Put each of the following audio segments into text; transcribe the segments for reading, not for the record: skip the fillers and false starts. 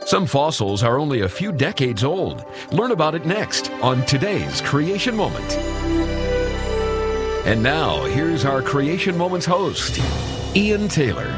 Some fossils are only a few decades old. Learn about it next on today's Creation Moment. And now, here's our Creation Moments host, Ian Taylor.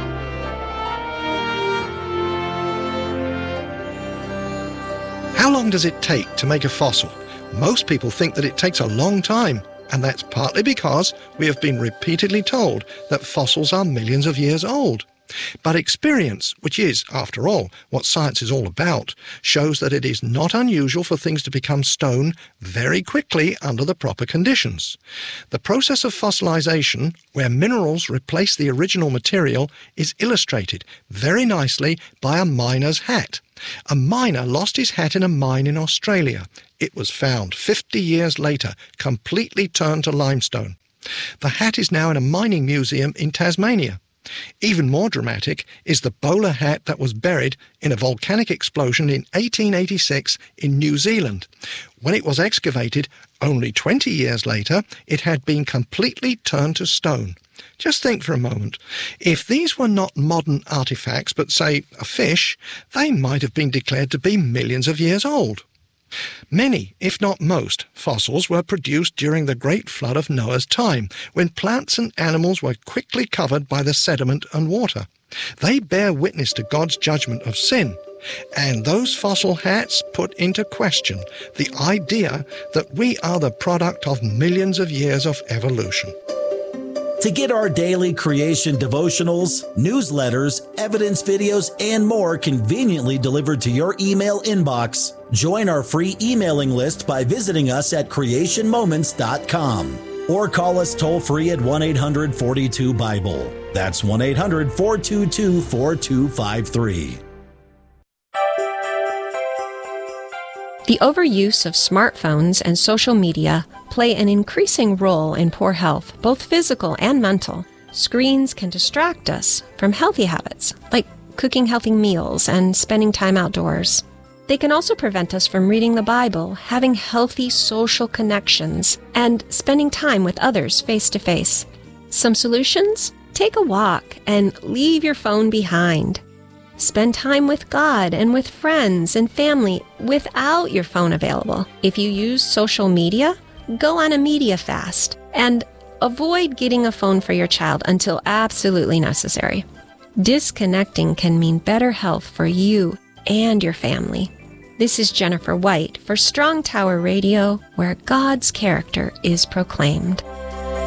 How long does it take to make a fossil? Most people think that it takes a long time, and that's partly because we have been repeatedly told that fossils are millions of years old. But experience, which is, after all, what science is all about, shows that it is not unusual for things to become stone very quickly under the proper conditions. The process of fossilization, where minerals replace the original material, is illustrated very nicely by a miner's hat. A miner lost his hat in a mine in Australia. It was found 50 years later, completely turned to limestone. The hat is now in a mining museum in Tasmania. Even more dramatic is the bowler hat that was buried in a volcanic explosion in 1886 in New Zealand. When it was excavated, only 20 years later, it had been completely turned to stone. Just think for a moment. If these were not modern artifacts, but say a fish, they might have been declared to be millions of years old. Many, if not most, fossils were produced during the great flood of Noah's time, when plants and animals were quickly covered by the sediment and water. They bear witness to God's judgment of sin, and those fossil hats put into question the idea that we are the product of millions of years of evolution. To get our daily creation devotionals, newsletters, evidence videos, and more conveniently delivered to your email inbox, join our free emailing list by visiting us at creationmoments.com or call us toll-free at 1-800-42-BIBLE. That's 1-800-422-4253. The overuse of smartphones and social media play an increasing role in poor health, both physical and mental. Screens can distract us from healthy habits, like cooking healthy meals and spending time outdoors. They can also prevent us from reading the Bible, having healthy social connections, and spending time with others face to face. Some solutions? Take a walk and leave your phone behind. Spend time with God and with friends and family without your phone available. If you use social media, go on a media fast and avoid getting a phone for your child until absolutely necessary. Disconnecting can mean better health for you and your family. This is Jennifer White for Strong Tower Radio, where God's character is proclaimed.